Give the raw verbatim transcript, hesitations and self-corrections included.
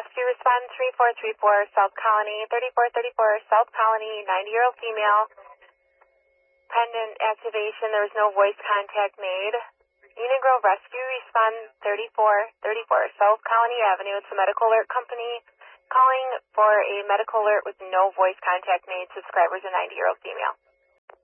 Rescue Response three four three four, South Colony, thirty-four thirty-four, South Colony, ninety-year-old female. Pendant activation, there was no voice contact made. Union Grove Rescue Response thirty-four thirty-four, South Colony Avenue. It's a medical alert company calling for a medical alert with no voice contact made. Subscriber's a ninety-year-old female.